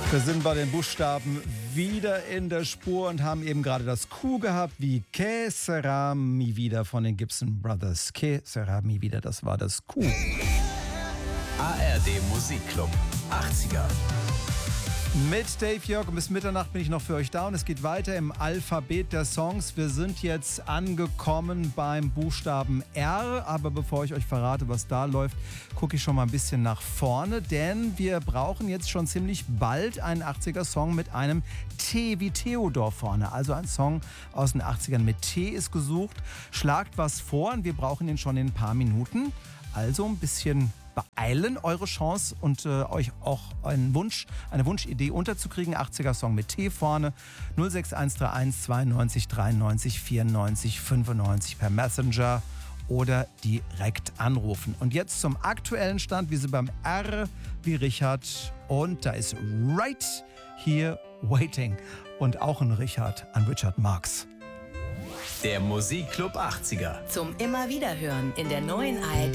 Wir sind bei den Buchstaben wieder in der Spur und haben eben gerade das Q gehabt, wie Que sera mi vida von den Gibson Brothers. Que sera mi vida, das war das Q. ARD Musikclub 80er. Mit Dave Jörg und bis Mitternacht bin ich noch für euch da und es geht weiter im Alphabet der Songs. Wir sind jetzt angekommen beim Buchstaben R, aber bevor ich euch verrate, was da läuft, gucke ich schon mal ein bisschen nach vorne, denn wir brauchen jetzt schon ziemlich bald einen 80er-Song mit einem T wie Theodor vorne. Also ein Song aus den 80ern mit T ist gesucht. Schlagt was vor und wir brauchen ihn schon in ein paar Minuten. Also ein bisschen beeilen, eure Chance und euch auch eine Wunschidee unterzukriegen. 80er-Song mit T vorne. 06131 92 93 94 95 per Messenger oder direkt anrufen. Und jetzt zum aktuellen Stand. Wir sind beim R wie Richard und da ist Right Here Waiting. Und auch ein Richard an Richard Marx. Der Musikclub 80er. Zum immer wieder hören in der neuen ARD